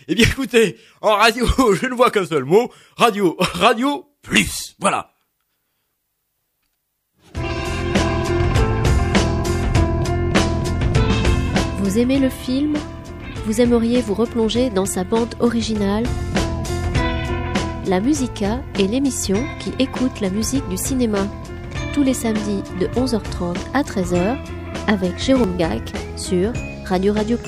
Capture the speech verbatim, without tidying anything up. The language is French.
Eh bien écoutez, en radio, je ne vois qu'un seul mot, radio, radio, plus, voilà. Vous aimez le film ? Vous aimeriez vous replonger dans sa bande originale ? La Musica est l'émission qui écoute la musique du cinéma. Tous les samedis de onze heures trente à treize heures avec Jérôme Gac sur Radio Radio.